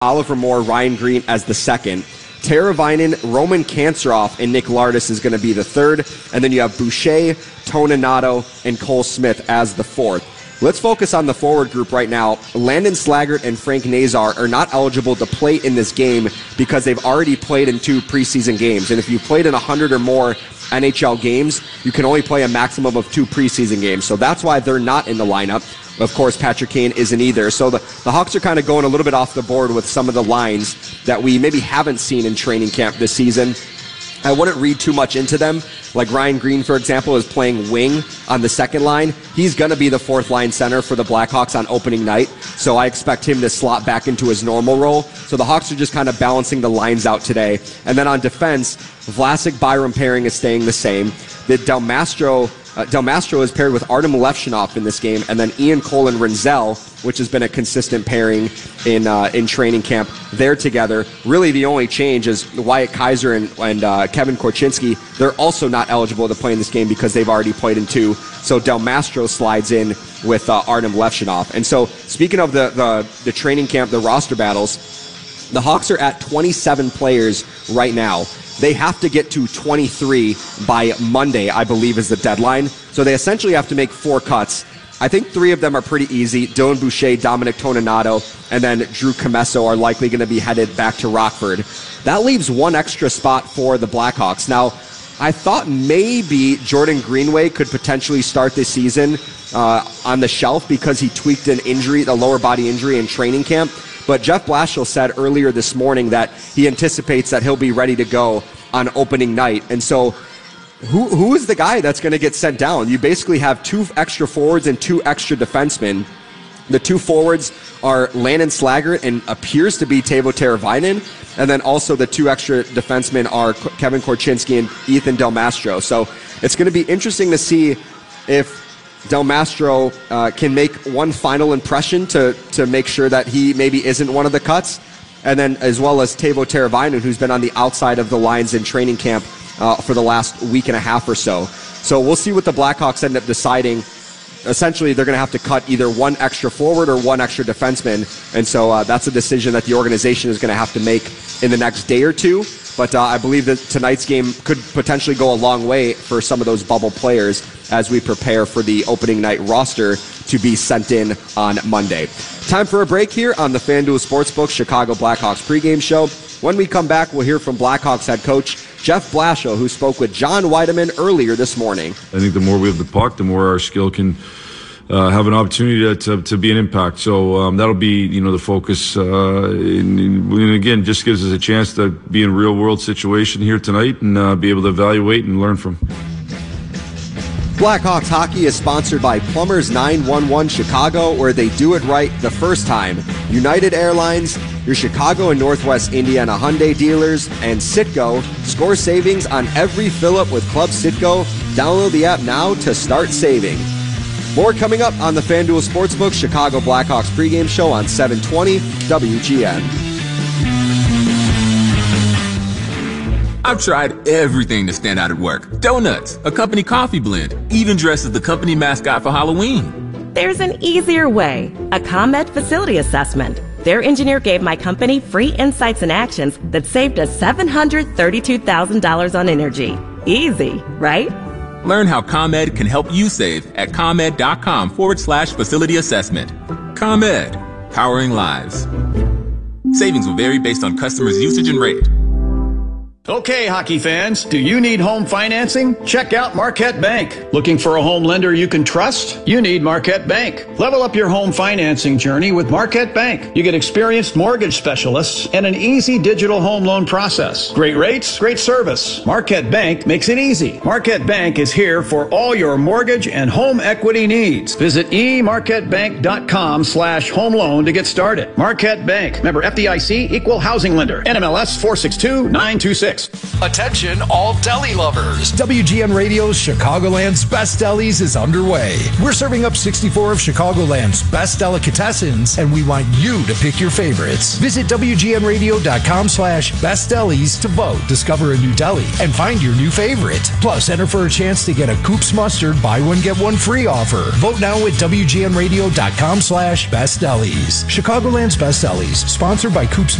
Oliver Moore, Ryan Green as the second. Teravainen, Roman Kanserov, and Nick Lardis is going to be the third. And then you have Boucher, Toninato, and Cole Smith as the fourth. Let's focus on the forward group right now. Landon Slaggert and Frank Nazar are not eligible to play in this game because they've already played in 2 preseason games. And if you've played in 100 or more NHL games, you can only play a maximum of 2 preseason games. So that's why they're not in the lineup. Of course, Patrick Kane isn't either. So the Hawks are kind of going a little bit off the board with some of the lines that we maybe haven't seen in training camp this season. I wouldn't read too much into them. Like Ryan Green, for example, is playing wing on the second line. He's going to be the fourth line center for the Blackhawks on opening night, so I expect him to slot back into his normal role. So the Hawks are just kind of balancing the lines out today. And then on defense, Vlasic-Byram pairing is staying the same. The Del Mastro is paired with Artem Levshunov in this game, and then Ian Cole and Renzel, which has been a consistent pairing in training camp. They're together. Really, the only change is Wyatt Kaiser and Kevin Korchinski. They're also not eligible to play in this game because they've already played in 2. So Del Mastro slides in with Artem Levshunov. And so, speaking of the training camp, the roster battles, the Hawks are at 27 players right now. They have to get to 23 by Monday, I believe, is the deadline. So they essentially have to make 4 cuts. I think 3 of them are pretty easy. Dylan Boucher, Dominic Toninato, and then Drew Commesso are likely going to be headed back to Rockford. That leaves 1 extra spot for the Blackhawks. Now, I thought maybe Jordan Greenway could potentially start this season on the shelf because he tweaked an injury, a lower body injury in training camp. But Jeff Blashill said earlier this morning that he anticipates that he'll be ready to go on opening night. And so who is the guy that's going to get sent down? You basically have 2 extra forwards and 2 extra defensemen. The 2 forwards are Landon Slaggert and appears to be Teuvo Teravainen. And then also the 2 extra defensemen are Kevin Korchinski and Ethan Del Mastro. So it's going to be interesting to see if Del Mastro can make one final impression to make sure that he maybe isn't one of the cuts. And then as well as Teuvo Teravainen, who's been on the outside of the lines in training camp for the last week and a half or so. So we'll see what the Blackhawks end up deciding. Essentially, they're going to have to cut either 1 extra forward or 1 extra defenseman. And so that's a decision that the organization is going to have to make in the next day or 2. But I believe that tonight's game could potentially go a long way for some of those bubble players as we prepare for the opening night roster to be sent in on Monday. Time for a break here on the FanDuel Sportsbook Chicago Blackhawks pregame show. When we come back, we'll hear from Blackhawks head coach Jeff Blashill, who spoke with John Weideman earlier this morning. I think the more we have the puck, the more our skill can have an opportunity to be an impact. So that'll be, the focus. And again, just gives us a chance to be in a real world situation here tonight and be able to evaluate and learn from. Blackhawks hockey is sponsored by Plumbers 911 Chicago, where they do it right the first time. United Airlines, your Chicago and Northwest Indiana Hyundai dealers, and Citgo. Score savings on every fill-up with Club Citgo. Download the app now to start saving. More coming up on the FanDuel Sportsbook Chicago Blackhawks pregame show on 720 WGN. I've tried everything to stand out at work. Donuts, a company coffee blend, even dressed as the company mascot for Halloween. There's an easier way, a ComEd facility assessment. Their engineer gave my company free insights and actions that saved us $732,000 on energy. Easy, right? Learn how ComEd can help you save at ComEd.com/facility assessment. ComEd, powering lives. Savings will vary based on customers' usage and rate. Okay, hockey fans, do you need home financing? Check out Marquette Bank. Looking for a home lender you can trust? You need Marquette Bank. Level up your home financing journey with Marquette Bank. You get experienced mortgage specialists and an easy digital home loan process. Great rates, great service. Marquette Bank makes it easy. Marquette Bank is here for all your mortgage and home equity needs. Visit emarquettebank.com/home loan to get started. Marquette Bank, member FDIC, equal housing lender, NMLS 462926. 888-866-3666. Attention all deli lovers. WGN Radio's Chicagoland's Best Delis is underway. We're serving up 64 of Chicagoland's best delicatessens, and we want you to pick your favorites. Visit WGNradio.com/bestdelis to vote, discover a new deli, and find your new favorite. Plus, enter for a chance to get a Coops Mustard buy one, get one free offer. Vote now at WGNradio.com/bestdelis. Chicagoland's Best Delis, sponsored by Coops